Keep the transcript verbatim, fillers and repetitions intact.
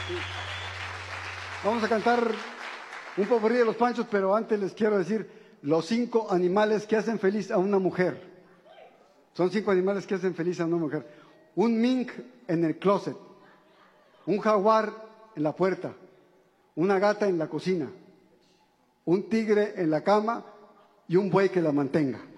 Vamos a cantar un popurrí de los Panchos, pero antes les quiero decir los cinco animales que hacen feliz a una mujer. Son cinco animales que hacen feliz a una mujer. Un mink en el closet, un jaguar en la puerta, una gata en la cocina, un tigre en la cama y un buey que la mantenga.